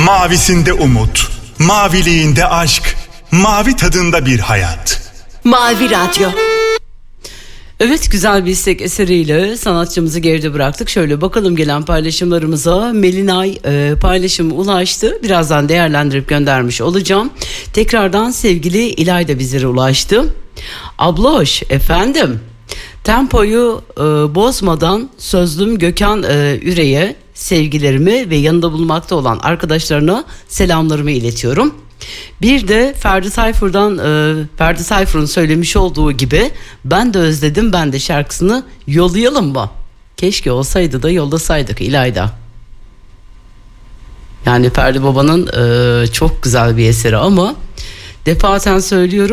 Mavisinde umut, maviliğinde aşk, mavi tadında bir hayat. Mavi Radyo. Evet, güzel bir istek eseriyle sanatçımızı geride bıraktık. Şöyle bakalım gelen paylaşımlarımıza. Melinay paylaşımı ulaştı. Birazdan değerlendirip göndermiş olacağım. Tekrardan sevgili İlayda bizlere ulaştı. Abloş efendim. Tempoyu bozmadan sözlüm Gökhan Üre'ye sevgilerimi ve yanında bulunmakta olan arkadaşlarına selamlarımı iletiyorum. Bir de Ferdi Tayfur'un söylemiş olduğu gibi ben de özledim, ben de şarkısını yollayalım mı? Keşke olsaydı da yollasaydık İlayda. Yani Ferdi Baba'nın çok güzel bir eseri ama defaten söylüyorum.